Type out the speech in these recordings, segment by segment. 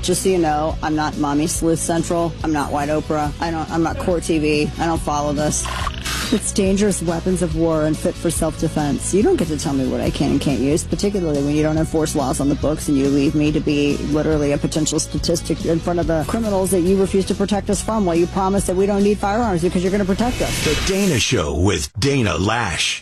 Just so you know, I'm not Mommy Sleuth Central. I'm not White Oprah. I'm not Core TV. I don't follow this. It's dangerous weapons of war and fit for self-defense. You don't get to tell me what I can and can't use, particularly when you don't enforce laws on the books and you leave me to be literally a potential statistic in front of the criminals that you refuse to protect us from while you promise that we don't need firearms because you're going to protect us. The Dana Show with Dana Lash.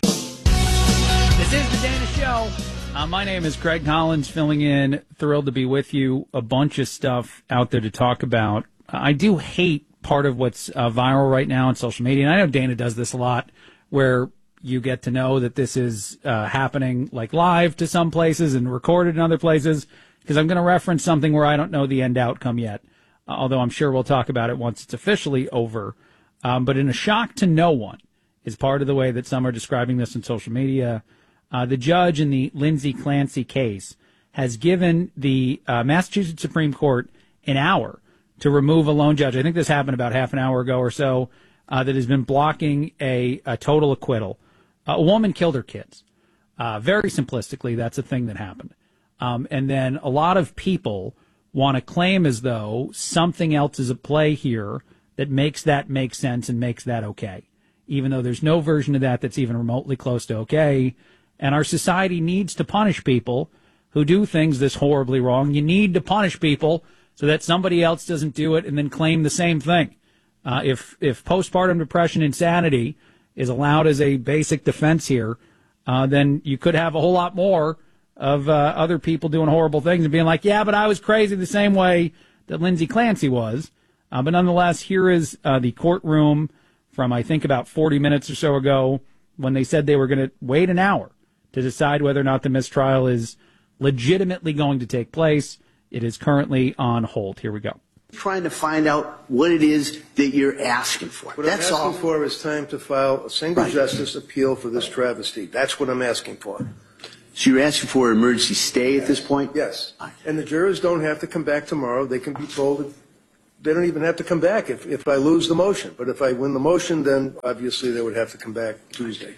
This is The Dana Show. My name is Craig Collins, filling in. Thrilled to be with you. A bunch of stuff out there to talk about. I do hate part of what's viral right now on social media, and I know Dana does this a lot, where you get to know that this is happening like live to some places and recorded in other places, because I'm going to reference something where I don't know the end outcome yet, although I'm sure we'll talk about it once it's officially over. But in a shock to no one is part of the way that some are describing this on social media. The judge in the Lindsay Clancy case has given the Massachusetts Supreme Court an hour to remove a lone judge. I think this happened about half an hour ago or so, that has been blocking a total acquittal. A woman killed her kids. Very simplistically, that's a thing that happened. And then a lot of people want to claim as though something else is at play here that makes that make sense and makes that okay, even though there's no version of that that's even remotely close to okay. And our society needs to punish people who do things this horribly wrong. You need to punish people so that somebody else doesn't do it and then claim the same thing. If postpartum depression insanity is allowed as a basic defense here, then you could have a whole lot more of other people doing horrible things and being like, yeah, but I was crazy the same way that Lindsay Clancy was. But nonetheless, here is the courtroom from, I think, about 40 minutes or so ago, when they said they were going to wait an hour to decide whether or not the mistrial is legitimately going to take place. It is currently on hold. Here we go. Trying to find out what it is that you're asking for. What I'm asking for is time to file a single justice appeal for this travesty. That's what I'm asking for. So you're asking for an emergency stay at this point? Yes. And the jurors don't have to come back tomorrow. They can be told that they don't even have to come back if I lose the motion. But if I win the motion, then obviously they would have to come back Tuesday.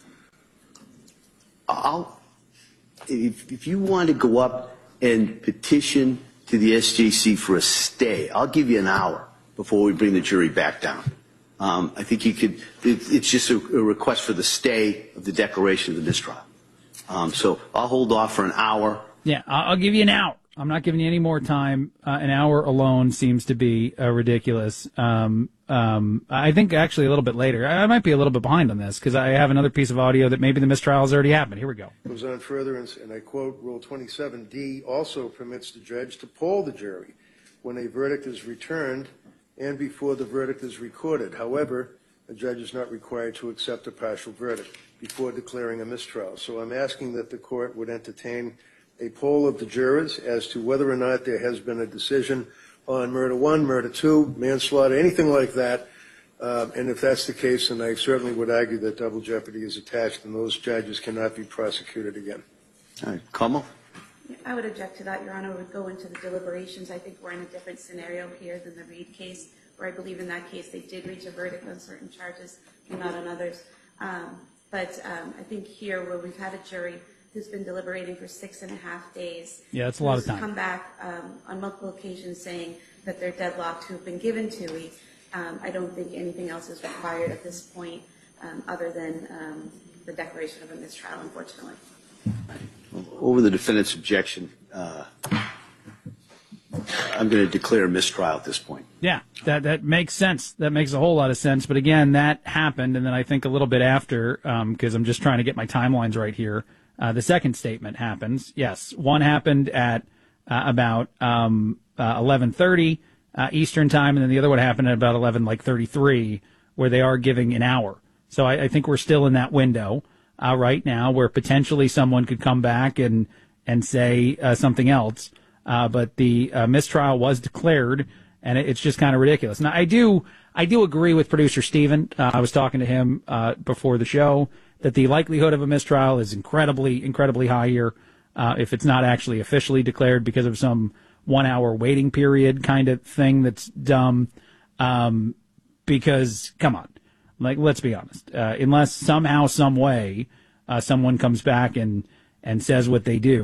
If you want to go up and petition to the SJC for a stay, I'll give you an hour before we bring the jury back down. I think you could, it's just a request for the stay of the declaration of the mistrial. So I'll hold off for an hour. Yeah, I'll give you an hour. I'm not giving you any more time. An hour alone seems to be ridiculous. I think actually a little bit later. I might be a little bit behind on this because I have another piece of audio that maybe the mistrial has already happened. Here we go. It goes on further, and I quote, Rule 27D also permits the judge to poll the jury when a verdict is returned and before the verdict is recorded. However, a judge is not required to accept a partial verdict before declaring a mistrial. So I'm asking that the court would entertain a poll of the jurors as to whether or not there has been a decision on murder one, murder two, manslaughter, anything like that. And if that's the case, then I certainly would argue that double jeopardy is attached and those judges cannot be prosecuted again. All right. Kamal? I would object to that, Your Honor. It would go into the deliberations. I think we're in a different scenario here than the Reed case, where I believe in that case they did reach a verdict on certain charges and not on others. But I think here, where we've had a jury who's been deliberating for 6.5 days. Yeah, that's a lot of time. Come back on multiple occasions saying that they're deadlocked, who've been given TUI. I don't think anything else is required at this point other than the declaration of a mistrial, unfortunately. Over the defendant's objection, I'm going to declare a mistrial at this point. Yeah, that makes sense. That makes a whole lot of sense. But again, that happened, and then I think a little bit after, because I'm just trying to get my timelines right here, the second statement happens. Yes, one happened at about 11:30 Eastern time, and then the other one happened at about 11:33, where they are giving an hour. So I think we're still in that window right now, where potentially someone could come back and say something else. But the mistrial was declared, and it's just kind of ridiculous. Now, I do agree with producer Steven. I was talking to him before the show that the likelihood of a mistrial is incredibly high here if it's not actually officially declared because of some 1 hour waiting period kind of thing that's dumb. Because, come on, like, let's be honest. Unless somehow, some way, someone comes back and says what they do,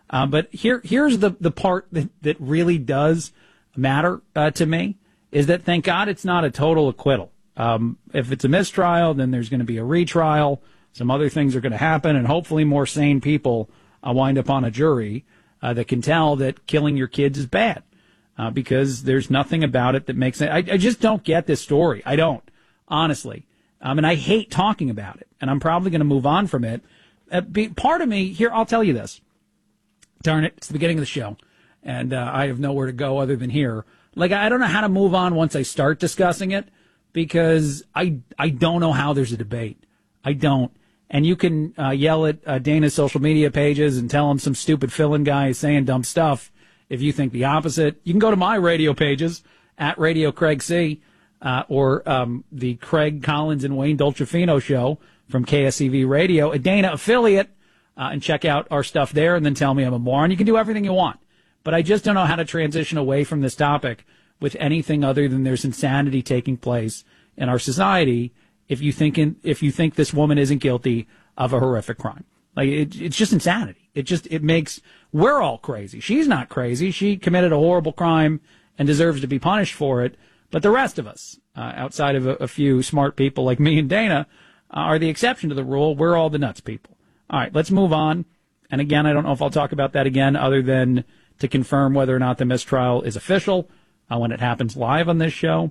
But here's the part that really does matter to me is that thank God it's not a total acquittal. If it's a mistrial, then there's going to be a retrial. Some other things are going to happen, and hopefully more sane people wind up on a jury that can tell that killing your kids is bad because there's nothing about it that makes it. I just don't get this story. I don't, honestly. And I hate talking about it, and I'm probably going to move on from it. Part of me, here, I'll tell you this. Darn it, it's the beginning of the show, and I have nowhere to go other than here. Like, I don't know how to move on once I start discussing it because I don't know how there's a debate. I don't. And you can yell at Dana's social media pages and tell him some stupid fill-in guy is saying dumb stuff if you think the opposite. You can go to my radio pages, at Radio Craig C., or the Craig Collins and Wayne Dolcefino show from KSEV Radio, a Dana affiliate, and check out our stuff there and then tell me I'm a moron. You can do everything you want. But I just don't know how to transition away from this topic with anything other than there's insanity taking place in our society if you think this woman isn't guilty of a horrific crime. Like, it's just insanity. It makes, we're all crazy. She's not crazy. She committed a horrible crime and deserves to be punished for it. But the rest of us, outside of a few smart people like me and Dana, are the exception to the rule. We're all the nuts people. All right, let's move on. And again, I don't know if I'll talk about that again other than to confirm whether or not the mistrial is official when it happens live on this show.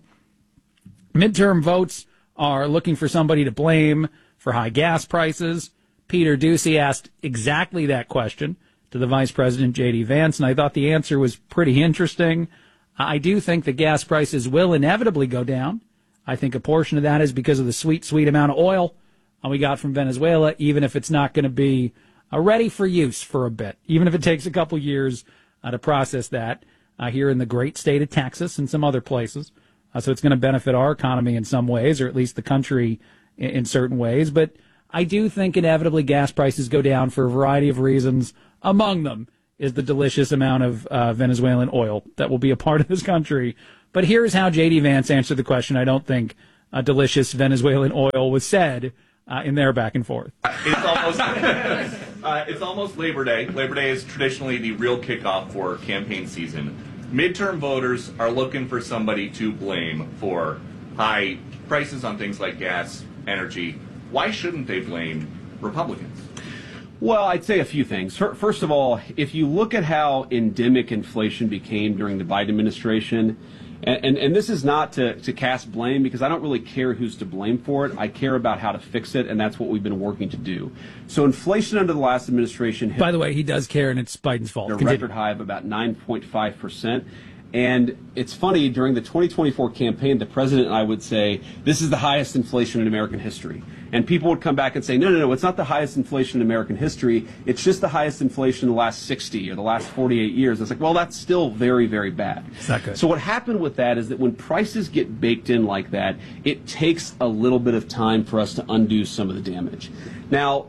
Midterm votes are looking for somebody to blame for high gas prices. Peter Doocy asked exactly that question to the Vice President, J.D. Vance, and I thought the answer was pretty interesting. I do think the gas prices will inevitably go down. I think a portion of that is because of the sweet, sweet amount of oil we got from Venezuela, even if it's not going to be ready for use for a bit, even if it takes a couple years to process that here in the great state of Texas and some other places. So it's going to benefit our economy in some ways, or at least the country in certain ways. But I do think inevitably gas prices go down for a variety of reasons. Among them is the delicious amount of Venezuelan oil that will be a part of this country. But here's how J.D. Vance answered the question. I don't think delicious Venezuelan oil was said in their back and forth. It's almost Labor Day. Labor Day is traditionally the real kickoff for campaign season. Midterm voters are looking for somebody to blame for high prices on things like gas, energy. Why shouldn't they blame Republicans? Well, I'd say a few things. First of all, if you look at how endemic inflation became during the Biden administration, and this is not to cast blame because I don't really care who's to blame for it. I care about how to fix it, and that's what we've been working to do. So inflation under the last administration hit, by the way, he does care, and it's Biden's fault. A record high of about 9.5%. And it's funny, during the 2024 campaign, the president and I would say, this is the highest inflation in American history. And people would come back and say, no, it's not the highest inflation in American history. It's just the highest inflation in the last 60 or the last 48 years. It's like, well, that's still very, very bad. It's not good. So what happened with that is that when prices get baked in like that, it takes a little bit of time for us to undo some of the damage. Now,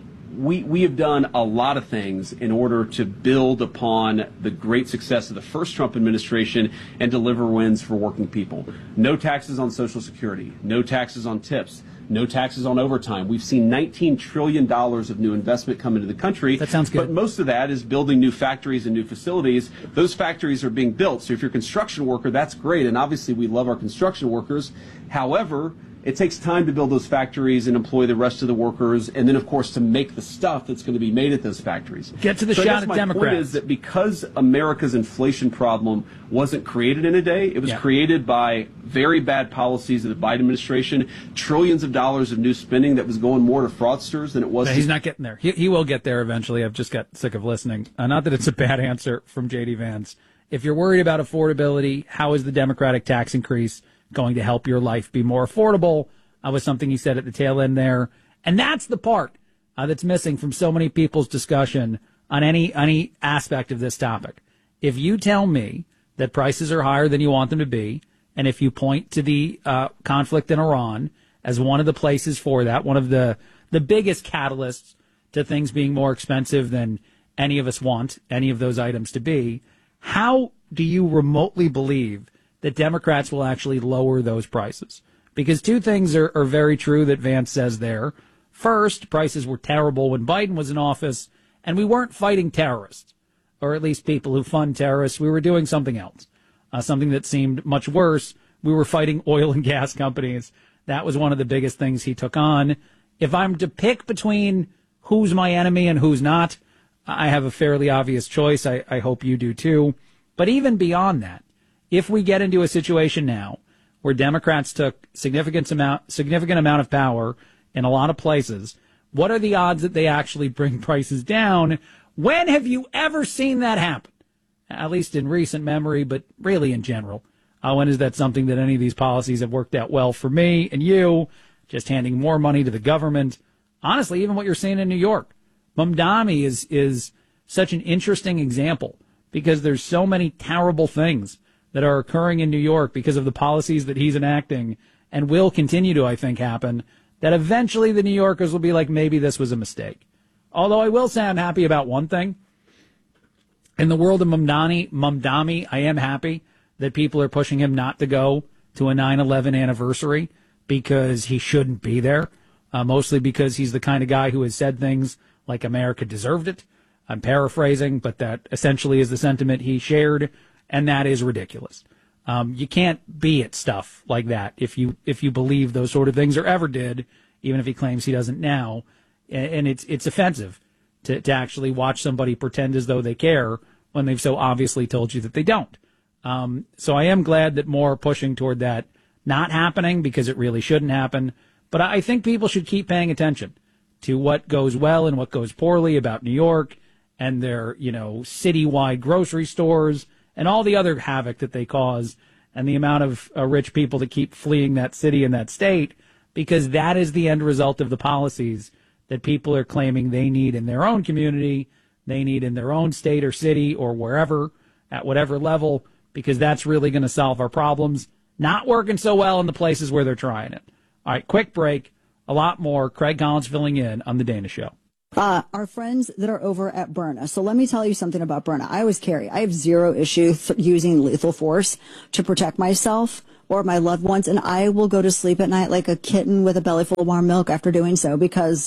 we have done a lot of things in order to build upon the great success of the first Trump administration and deliver wins for working people. No taxes on Social Security, no taxes on tips, no taxes on overtime. We've seen $19 trillion of new investment come into the country. That sounds good. But most of that is building new factories and new facilities. Those factories are being built. So if you're a construction worker, that's great. And obviously we love our construction workers. However, it takes time to build those factories and employ the rest of the workers, and then, of course, to make the stuff that's going to be made at those factories. Get to the shot at Democrats. My point is that because America's inflation problem wasn't created in a day, it was created by very bad policies of the Biden administration, trillions of dollars of new spending that was going more to fraudsters than it was. He's not getting there. He will get there eventually. I've just got sick of listening. Not that it's a bad answer from J.D. Vance. If you're worried about affordability, how is the Democratic tax increase going to help your life be more affordable? Was something he said at the tail end there. And that's the part that's missing from so many people's discussion on any aspect of this topic. If you tell me that prices are higher than you want them to be, and if you point to the conflict in Iran as one of the places for that, one of the biggest catalysts to things being more expensive than any of us want any of those items to be, how do you remotely believe that Democrats will actually lower those prices? Because two things are very true that Vance says there. First, prices were terrible when Biden was in office, And we weren't fighting terrorists, or at least people who fund terrorists. We were doing something else, something that seemed much worse. We were fighting oil and gas companies. That was one of the biggest things he took on. If I'm to pick between who's my enemy and who's not, I have a fairly obvious choice. I hope you do too. But even beyond that, if we get into a situation now where Democrats took significant amount of power in a lot of places, what are the odds that they actually bring prices down? When have you ever seen that happen? At least in recent memory, but really in general. When is that something that any of these policies have worked out well for me and you? Just handing more money to the government. Honestly, even what you're seeing in New York. Mamdani is such an interesting example because there's so many terrible things that are occurring in New York because of the policies that he's enacting and will continue to, I think, happen, that eventually the New Yorkers will be like, maybe this was a mistake. Although I will say I'm happy about one thing. In the world of Mamdani, I am happy that people are pushing him not to go to a 9/11 anniversary because he shouldn't be there, mostly because he's the kind of guy who has said things like America deserved it. I'm paraphrasing, but that essentially is the sentiment he shared, and that is ridiculous. You can't be at stuff like that if you believe those sort of things or ever did, even if he claims he doesn't now. And it's offensive to actually watch somebody pretend as though they care when they've so obviously told you that they don't. So I am glad that more are pushing toward that not happening because it really shouldn't happen. But I think people should keep paying attention to what goes well and what goes poorly about New York and their, citywide grocery stores and all the other havoc that they cause and the amount of rich people that keep fleeing that city and that state, because that is the end result of the policies that people are claiming they need in their own community, they need in their own state or city or wherever, at whatever level, because that's really going to solve our problems. Not working so well in the places where they're trying it. All right, quick break. A lot more. Craig Collins filling in on The Dana Show. Our friends that are over at Byrna. So let me tell you something about Byrna. I always carry. I have zero issue using lethal force to protect myself or my loved ones, and I will go to sleep at night like a kitten with a belly full of warm milk after doing so because,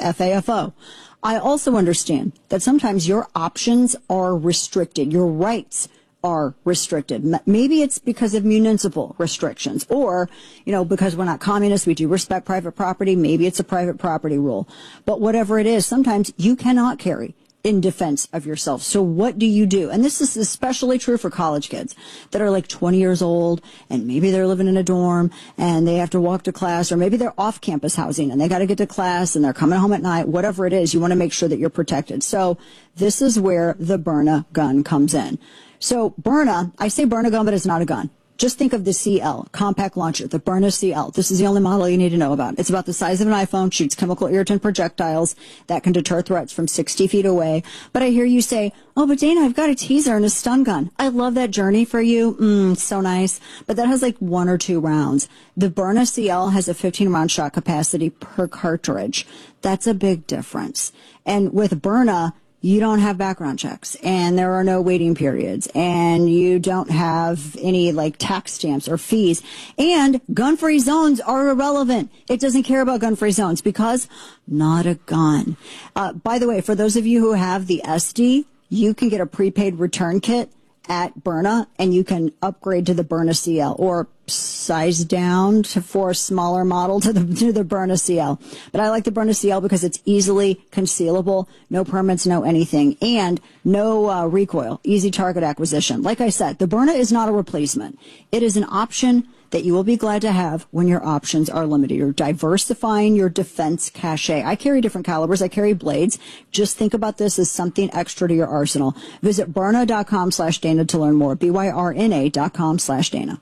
FAFO. I also understand that sometimes your options are restricted. Your rights are restricted. Maybe it's because of municipal restrictions or, because we're not communists, we do respect private property. Maybe it's a private property rule. But whatever it is, sometimes you cannot carry in defense of yourself. So what do you do? And this is especially true for college kids that are like 20 years old and maybe they're living in a dorm and they have to walk to class, or maybe they're off campus housing and they got to get to class and they're coming home at night. Whatever it is, you want to make sure that you're protected. So this is where the Byrna gun comes in. So Byrna, I say Byrna gun, but it's not a gun. Just think of the CL, compact launcher, the Byrna CL. This is the only model you need to know about. It's about the size of an iPhone, shoots chemical irritant projectiles that can deter threats from 60 feet away. But I hear you say, oh, but Dana, I've got a teaser and a stun gun. I love that journey for you. So nice. But that has like 1 or 2 rounds. The Byrna CL has a 15-round shot capacity per cartridge. That's a big difference. And with Byrna, you don't have background checks and there are no waiting periods and you don't have any tax stamps or fees, and gun-free zones are irrelevant. It doesn't care about gun-free zones because not a gun. By the way, for those of you who have the SD, you can get a prepaid return kit at Byrna and you can upgrade to the Byrna CL or size down for a smaller model to the Byrna CL. But I like the Byrna CL because it's easily concealable, no permits, no anything, and no recoil, easy target acquisition. Like I said, the Byrna is not a replacement. It is an option that you will be glad to have when your options are limited. You're diversifying your defense cache. I carry different calibers. I carry blades. Just think about this as something extra to your arsenal. Visit Byrna.com/Dana to learn more. BYRNA.com/Dana.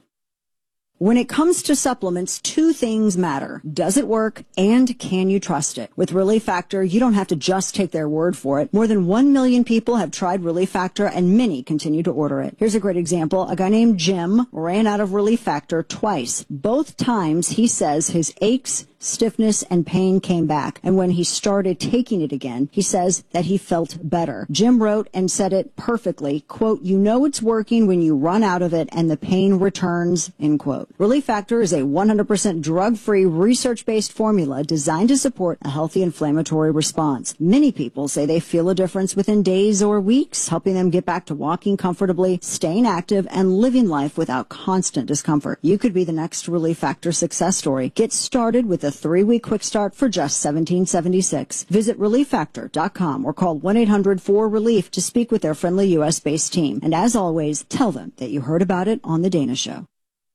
When it comes to supplements, 2 things matter. Does it work and can you trust it? With Relief Factor, you don't have to just take their word for it. More than 1 million people have tried Relief Factor and many continue to order it. Here's a great example. A guy named Jim ran out of Relief Factor twice. Both times he says his aches Stiffness and pain came back, and when he started taking it again, he says that he felt better. Jim wrote and said it perfectly, quote, "You know it's working when you run out of it and the pain returns," end quote. Relief Factor is a 100% drug-free, research-based formula designed to support a healthy inflammatory response. Many people say they feel a difference within days or weeks, helping them get back to walking comfortably, staying active, and living life without constant discomfort. You could be the next Relief Factor success story. Get started with a 3-week quick start for just $17.76. Visit ReliefFactor.com or call 1-800-4RELIEF to speak with their friendly U.S.-based team. And as always, tell them that you heard about it on The Dana Show.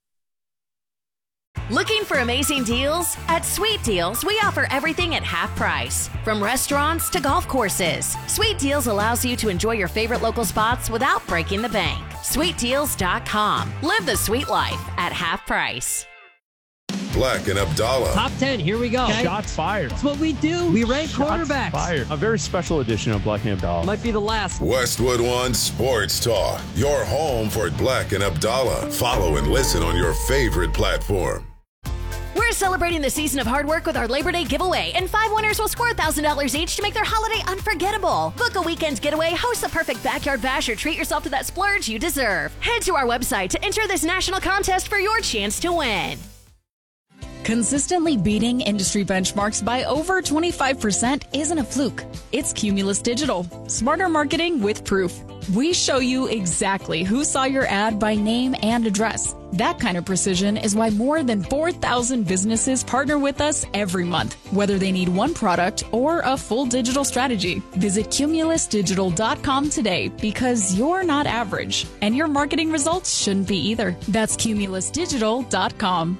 Looking for amazing deals? At Sweet Deals, we offer everything at half price. From restaurants to golf courses, Sweet Deals allows you to enjoy your favorite local spots without breaking the bank. SweetDeals.com. Live the sweet life at half price. Black and Abdallah. Top 10, here we go. Okay. Shots fired. That's what we do. We rank quarterbacks. Fired. A very special edition of Black and Abdallah. Might be the last. Westwood One Sports Talk. Your home for Black and Abdallah. Follow and listen on your favorite platform. We're celebrating the season of hard work with our Labor Day giveaway, and 5 winners will score $1,000 each to make their holiday unforgettable. Book a weekend getaway, host the perfect backyard bash, or treat yourself to that splurge you deserve. Head to our website to enter this national contest for your chance to win. Consistently beating industry benchmarks by over 25% isn't a fluke. It's Cumulus Digital. Smarter marketing with proof. We show you exactly who saw your ad by name and address. That kind of precision is why more than 4,000 businesses partner with us every month, whether they need one product or a full digital strategy. Visit cumulusdigital.com today, because you're not average, and your marketing results shouldn't be either. That's cumulusdigital.com.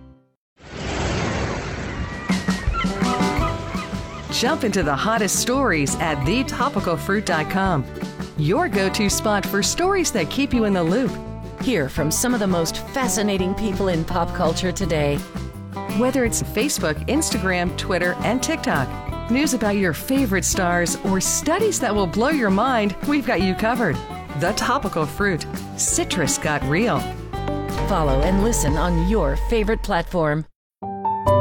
Jump into the hottest stories at thetopicalfruit.com. Your go-to spot for stories that keep you in the loop. Hear from some of the most fascinating people in pop culture today. Whether it's Facebook, Instagram, Twitter, and TikTok, news about your favorite stars, or studies that will blow your mind, we've got you covered. The Topical Fruit. Citrus got real. Follow and listen on your favorite platform.